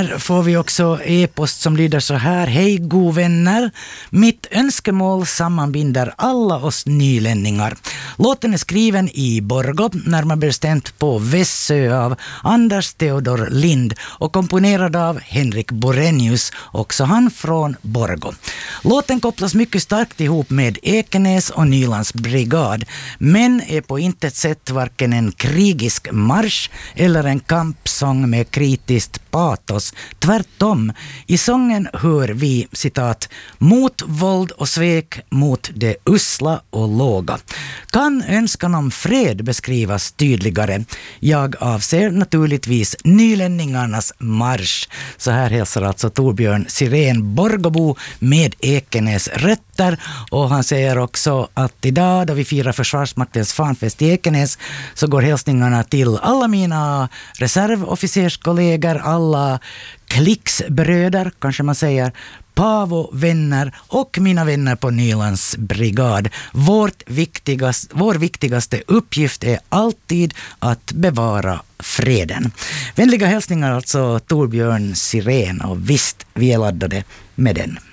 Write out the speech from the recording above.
Här får vi också e-post som lyder så här: hej god vänner, mitt önskemål sammanbinder alla oss nylänningar. Låten är skriven i Borgå, närmare bestämt på Vässö, av Anders Theodor Lind och komponerad av Henrik Borenius, också han från Borgå. Låten kopplas mycket starkt ihop med Ekenäs och Nylands brigad, men är på intet sätt varken en krigisk marsch eller en kampsång med kritiskt patos. Tvärtom, i sången hör vi, citat, mot våld och svek, mot det usla och låga. Kan önskan om fred beskrivas tydligare? Jag avser naturligtvis nylänningarnas marsch. Så här hälsar alltså Torbjörn Sirén, Borgåbo med Ekenäs rötter, och han säger också att idag då vi firar Försvarsmaktens fanfest i Ekenäs så går hälsningarna till alla mina reservofficerskollegor, alla klicksbröder kanske man säger, Pavo vänner och mina vänner på Nylands brigad. Vår viktigaste uppgift är alltid att bevara freden. Vänliga hälsningar alltså Torbjörn Sirén, och visst vi är laddade med den.